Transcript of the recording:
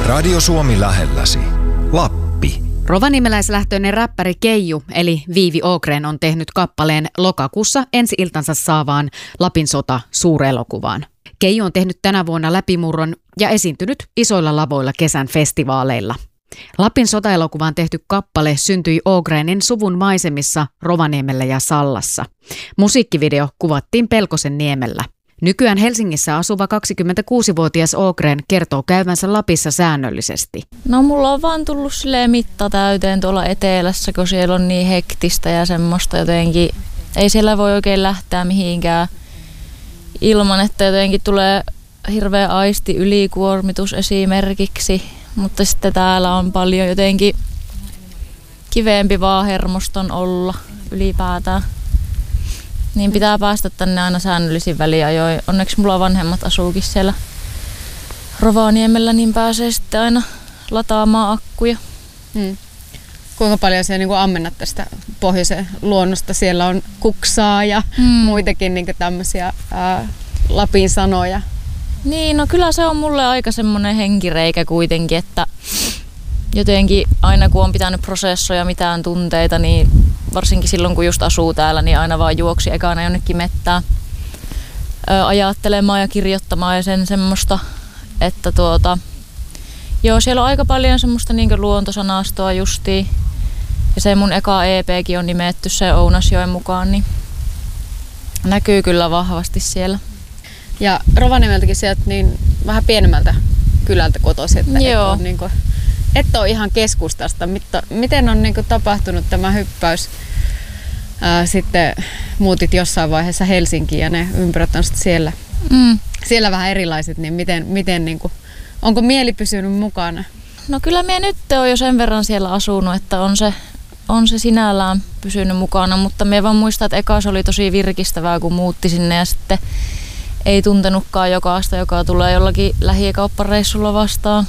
Radio Suomi lähelläsi. Lappi. Rovaniemeläislähtöinen räppäri Keiju eli Viivi Ågren on tehnyt kappaleen lokakuussa ensi-iltansa saavaan Lapin sota -suurelokuvaan. Keiju on tehnyt tänä vuonna läpimurron ja esiintynyt isoilla lavoilla kesän festivaaleilla. Lapin sotaelokuvaan tehty kappale syntyi Ågrenin suvun maisemissa Rovaniemellä ja Sallassa. Musiikkivideo kuvattiin Pelkosenniemellä. Nykyään Helsingissä asuva 26-vuotias Ågren kertoo käyvänsä Lapissa säännöllisesti. No mulla on vaan tullut silleen mitta täyteen tuolla etelässä, kun siellä on niin hektistä ja semmoista jotenkin. Ei siellä voi oikein lähteä mihinkään ilman, että jotenkin tulee hirveä aisti ylikuormitus esimerkiksi. Mutta sitten täällä on paljon jotenkin kiveempi vaan hermoston olla ylipäätään. Niin pitää päästä tänne aina säännöllisin väliajoin. Onneksi mulla vanhemmat asuukin siellä Rovaniemellä, niin pääsee sitten aina lataamaan akkuja. Kuinka paljon siellä niin ammennat tästä pohjoisen luonnosta? Siellä on kuksaa ja muitakin niin tämmöisiä Lapin sanoja. Niin, no kyllä se on mulle aika semmoinen henkireikä kuitenkin, että jotenkin aina kun on pitänyt prosessoida mitään tunteita, niin varsinkin silloin kun just asuu täällä, niin aina vaan juoksi ekana jonnekin mettään ajattelemaan ja kirjoittamaan ja sen semmoista, että joo, siellä on aika paljon semmoista niin luontosanastoa justiin. Ja se mun eka EPkin on nimetty se Ounasjoen mukaan, niin näkyy kyllä vahvasti siellä. Ja Rovaniemeltäkin sieltä niin vähän pienemmältä kylältä kotoisin, että et ole ihan keskustasta. Miten on niin kuin tapahtunut tämä hyppäys? Sitten muutit jossain vaiheessa Helsinkiin ja ne ympyrät on sitten siellä vähän erilaiset, niin miten niin kuin, onko mieli pysynyt mukana? No kyllä minä nyt olen jo sen verran siellä asunut, että on se sinällään pysynyt mukana, mutta minä vaan muistan, että eka se oli tosi virkistävää, kun muutti sinne ja sitten ei tuntenutkaan jokaista, joka tulee jollakin lähikauppareissulla vastaan.